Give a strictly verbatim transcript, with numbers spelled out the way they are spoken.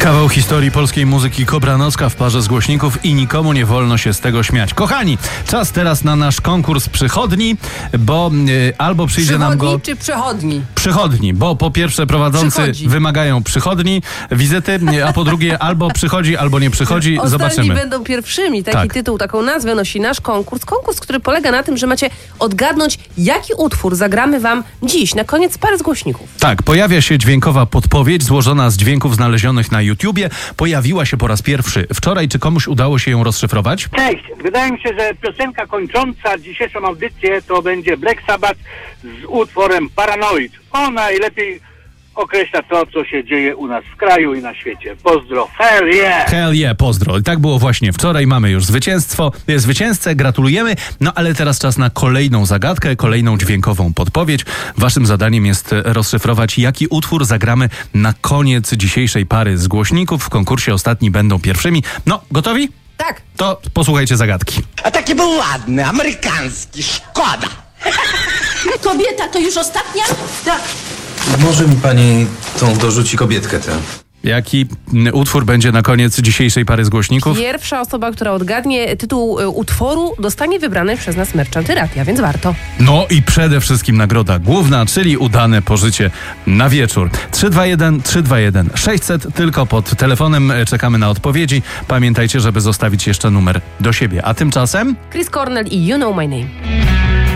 Kawał historii polskiej muzyki Kobra Nocka w parze z głośników i nikomu nie wolno się z tego śmiać. Kochani, czas teraz na nasz konkurs przychodni, bo y, albo przyjdzie przychodni nam go... czy przechodni? Przychodni, bo po pierwsze prowadzący Przychodzi. wymagają przychodni, wizyty, a po drugie albo przychodzi, albo nie przychodzi. Ostatni Zobaczymy. będą pierwszymi. Taki Tak. tytuł, taką nazwę nosi nasz konkurs. Konkurs, który polega na tym, że macie odgadnąć, jaki utwór zagramy wam dziś, na koniec pary z głośników. Tak, pojawia się dźwiękowa podpowiedź złożona z dźwięków znalezionych na YouTubie. Pojawiła się po raz pierwszy wczoraj. Czy komuś udało się ją rozszyfrować? Cześć, wydaje mi się, że piosenka kończąca dzisiejszą audycję to będzie Black Sabbath z utworem Paranoid. O, najlepiej określa to, co się dzieje u nas w kraju i na świecie. Pozdro, hell yeah! Hell yeah, pozdro. I tak było właśnie wczoraj. Mamy już zwycięstwo, e, zwycięzcę. Gratulujemy. No ale teraz czas na kolejną zagadkę, kolejną dźwiękową podpowiedź. Waszym zadaniem jest e, rozszyfrować, jaki utwór zagramy na koniec dzisiejszej pary z głośników. W konkursie ostatni będą pierwszymi. No, gotowi? Tak. To posłuchajcie zagadki. A taki był ładny, amerykański, szkoda. Kobieta to już ostatnia? Tak. Może mi pani tą dorzuci kobietkę tę? Jaki mm, utwór będzie na koniec dzisiejszej pary z głośników? Pierwsza osoba, która odgadnie tytuł y, utworu, dostanie wybrany przez nas merchanty radia, więc warto. No i przede wszystkim nagroda główna, czyli udane pożycie na wieczór. trzy dwa jeden trzy dwa jeden sześćset, tylko pod telefonem e, czekamy na odpowiedzi. Pamiętajcie, żeby zostawić jeszcze numer do siebie. A tymczasem... Chris Cornell i You Know My Name.